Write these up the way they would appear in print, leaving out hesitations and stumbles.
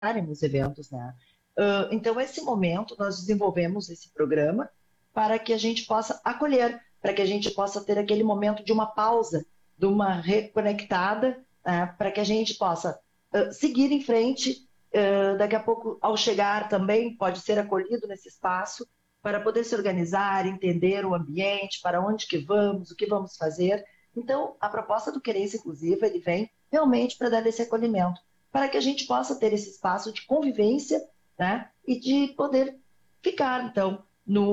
nos eventos, né? Então, esse momento, nós desenvolvemos esse programa para que a gente possa acolher, para que a gente possa ter aquele momento de uma pausa, de uma reconectada, né? Para que a gente possa seguir em frente. Daqui a pouco, ao chegar também, pode ser acolhido nesse espaço para poder se organizar, entender o ambiente, para onde que vamos, o que vamos fazer. Então, a proposta do Querência Inclusiva, ele vem realmente para dar esse acolhimento, para que a gente possa ter esse espaço de convivência, né, e de poder ficar, então,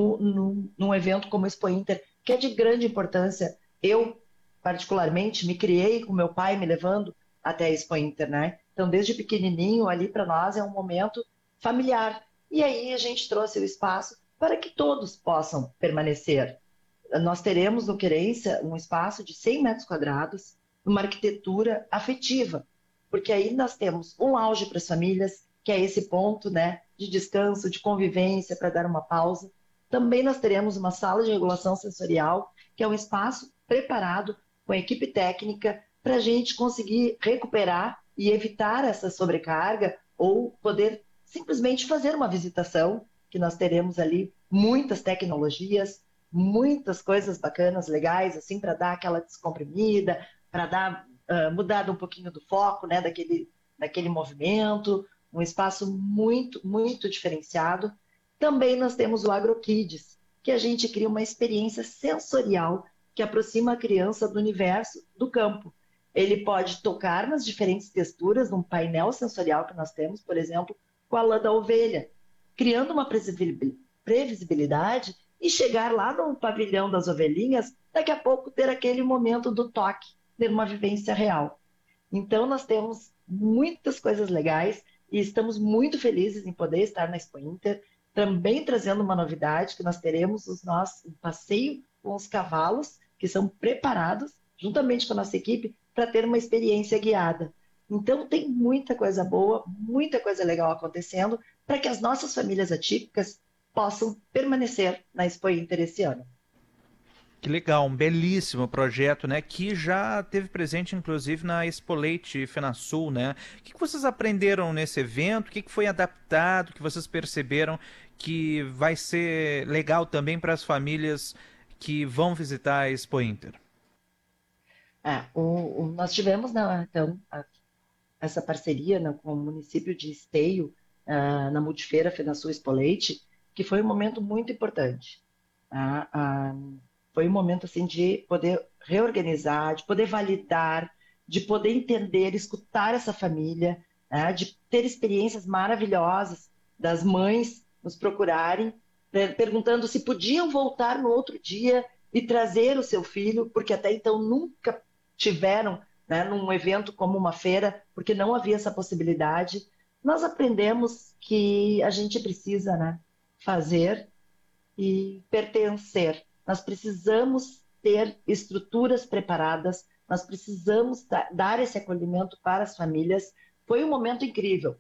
num evento como o Expo Inter, que é de grande importância. Eu, particularmente, me criei com meu pai me levando até a Expo Inter, né? Então, desde pequenininho, ali para nós é um momento familiar. E aí a gente trouxe o espaço para que todos possam permanecer. Nós teremos no Querência um espaço de 100 metros quadrados, uma arquitetura afetiva, porque aí nós temos um auge para as famílias, que é esse ponto, né, de descanso, de convivência, para dar uma pausa. Também nós teremos uma sala de regulação sensorial, que é um espaço preparado com a equipe técnica para a gente conseguir recuperar e evitar essa sobrecarga ou poder simplesmente fazer uma visitação, que nós teremos ali muitas tecnologias, muitas coisas bacanas, legais, assim, para dar aquela descomprimida, para dar mudado um pouquinho do foco, né, daquele movimento, um espaço muito, muito diferenciado. Também nós temos o AgroKids, que a gente cria uma experiência sensorial que aproxima a criança do universo do campo. Ele pode tocar nas diferentes texturas num painel sensorial que nós temos, por exemplo, com a lã da ovelha, criando uma previsibilidade e chegar lá no pavilhão das ovelhinhas, daqui a pouco ter aquele momento do toque, ter uma vivência real. Então, nós temos muitas coisas legais e estamos muito felizes em poder estar na Expo Inter, também trazendo uma novidade, que nós teremos um passeio com os cavalos, que são preparados, juntamente com a nossa equipe, para ter uma experiência guiada. Então, tem muita coisa boa, muita coisa legal acontecendo, para que as nossas famílias atípicas possam permanecer na Expo Inter esse ano. Que legal, um belíssimo projeto, né? Que já teve presente, inclusive, na Expo Leite FenaSul, né? O que vocês aprenderam nesse evento? O que foi adaptado? Que vocês perceberam que vai ser legal também para as famílias que vão visitar a Expo Inter? Nós tivemos, né, então, essa parceria, né, com o município de Esteio, na Multifeira FenaSul Expo Leite, que foi um momento muito importante. Tá? Foi um momento assim de poder reorganizar, de poder validar, de poder entender, escutar essa família, né? De ter experiências maravilhosas das mães nos procurarem, perguntando se podiam voltar no outro dia e trazer o seu filho, porque até então nunca tiveram, né, num evento como uma feira, porque não havia essa possibilidade. Nós aprendemos que a gente precisa, né, fazer e pertencer. Nós precisamos ter estruturas preparadas, nós precisamos dar esse acolhimento para as famílias. Foi um momento incrível.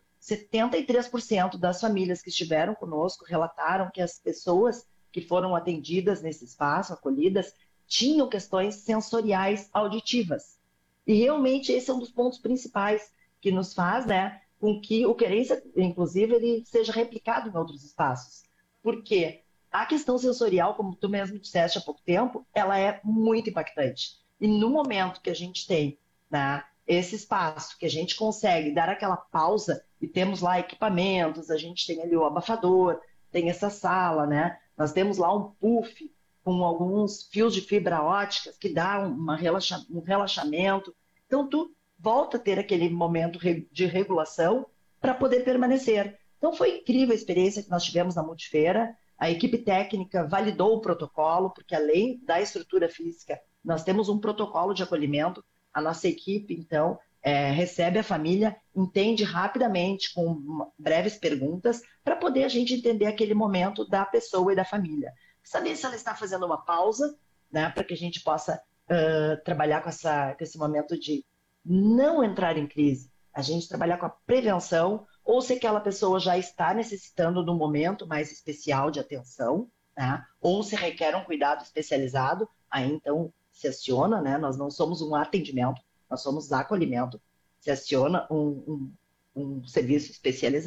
73% das famílias que estiveram conosco relataram que as pessoas que foram atendidas nesse espaço, acolhidas, tinham questões sensoriais auditivas. E realmente esse é um dos pontos principais que nos faz, né, com que o Querência, inclusive, ele seja replicado em outros espaços. Por quê? A questão sensorial, como tu mesmo disseste há pouco tempo, ela é muito impactante. E no momento que a gente tem, né, esse espaço, que a gente consegue dar aquela pausa e temos lá equipamentos, a gente tem ali o abafador, tem essa sala, né? Nós temos lá um puff com alguns fios de fibra óticas que dá um relaxamento. Então, tu volta a ter aquele momento de regulação para poder permanecer. Então, foi incrível a experiência que nós tivemos na Multifeira. A equipe técnica validou o protocolo, porque além da estrutura física, nós temos um protocolo de acolhimento. A nossa equipe, então, recebe a família, entende rapidamente, com breves perguntas, para poder a gente entender aquele momento da pessoa e da família. Saber se ela está fazendo uma pausa, né, para que a gente possa trabalhar com esse momento de não entrar em crise. A gente trabalhar com a prevenção, ou se aquela pessoa já está necessitando de um momento mais especial de atenção, né? Ou se requer um cuidado especializado, aí então se aciona, né? Nós não somos um atendimento, nós somos acolhimento. Se aciona um serviço especializado.